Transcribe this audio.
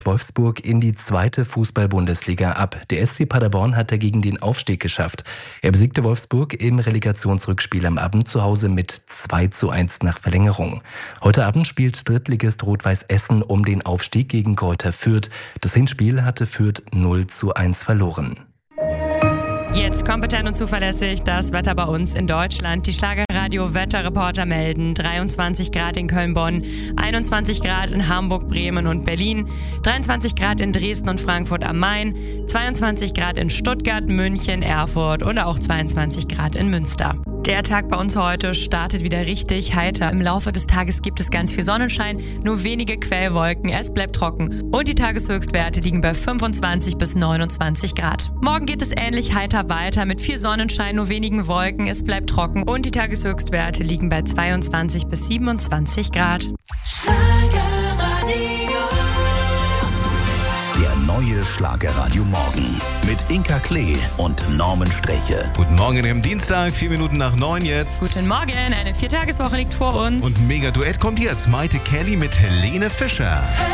Wolfsburg in die 2. Fußball-Bundesliga ab. Der SC Paderborn hat dagegen den Aufstieg geschafft. Er besiegte Wolfsburg im Relegationsrückspiel am Abend zu Hause mit 2:1 nach Verlängerung. Heute Abend spielt Drittligist Rot-Weiß Essen um den Aufstieg gegen Greuther Fürth. Das Hinspiel hatte Fürth 0:1 verloren. Jetzt kompetent und zuverlässig das Wetter bei uns in Deutschland. Die Schlagerradio-Wetterreporter melden 23 Grad in Köln-Bonn, 21 Grad in Hamburg, Bremen und Berlin, 23 Grad in Dresden und Frankfurt am Main, 22 Grad in Stuttgart, München, Erfurt und auch 22 Grad in Münster. Der Tag bei uns heute startet wieder richtig heiter. Im Laufe des Tages gibt es ganz viel Sonnenschein, nur wenige Quellwolken, es bleibt trocken und die Tageshöchstwerte liegen bei 25 bis 29 Grad. Morgen geht es ähnlich heiter weiter mit viel Sonnenschein, nur wenigen Wolken, es bleibt trocken und die Tageshöchstwerte liegen bei 22 bis 27 Grad. Der neue Schlagerradio Morgen mit Inka Klee und Norman Streche. Guten Morgen am Dienstag, 4 Minuten nach 9 jetzt. Guten Morgen, eine 4-Tageswoche liegt vor uns. Und Mega-Duett kommt jetzt. Maite Kelly mit Helene Fischer.